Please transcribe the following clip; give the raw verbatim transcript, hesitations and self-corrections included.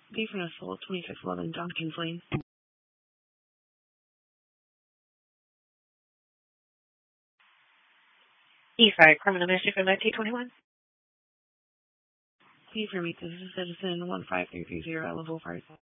D for Nessel, twenty-six eleven Johnson's Lane. E five, criminal mischief for nineteen twenty-one. C for Meet the Citizen, one five three three zero, level five.